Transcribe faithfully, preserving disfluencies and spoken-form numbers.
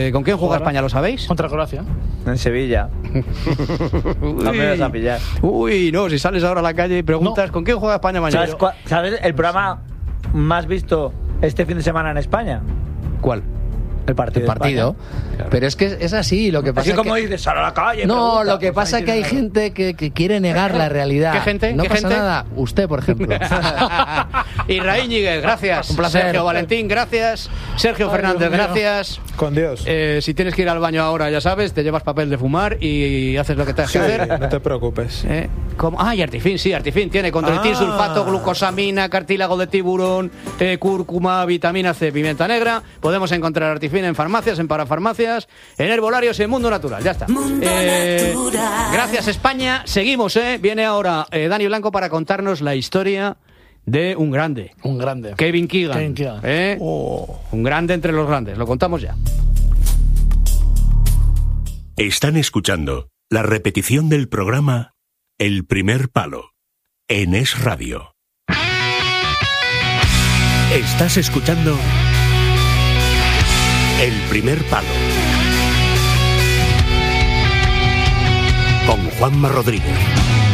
Eh, ¿Con quién juega Ahora. España, lo sabéis? Contra Croacia. En Sevilla. No me vas a pillar. Uy, no, si sales ahora a la calle y preguntas No. ¿con quién juega España mañana? ¿Sabes, cua- ¿Sabes el programa más visto este fin de semana en España? ¿Cuál? El partido. El partido. Claro. Pero es que es así, lo que pasa Así es como que... dices, sal a la calle. No, pregunta, lo que pues pasa ahí es que hay tienes gente que, que quiere negar la realidad. ¿Qué gente? No ¿Qué pasa gente? nada. Usted, por ejemplo. Israel Ñíguez, gracias. Un placer. Sergio Valentín, gracias. Sergio Ay, Fernández, Dios mío. gracias. Con Dios. Eh, si tienes que ir al baño ahora, ya sabes, te llevas papel de fumar y haces lo que tengas Sí, que hacer. no te preocupes. Eh, ¿cómo? Ah, y Artifin, sí, Artifin tiene condroitin, Ah. sulfato, glucosamina, cartílago de tiburón, eh, cúrcuma, vitamina C, pimienta negra. Podemos encontrar Artifin en farmacias, en parafarmacias, en herbolarios, en Mundo Natural. Ya está. Eh, gracias, España. Seguimos, ¿eh? Viene ahora eh, Dani Blanco para contarnos la historia de un grande. Un grande. Kevin Keegan. Kevin Keegan. ¿eh? Un grande entre los grandes. Lo contamos ya. Están escuchando la repetición del programa El Primer Palo en Es Radio. Estás escuchando El Primer Palo con Juanma Rodríguez.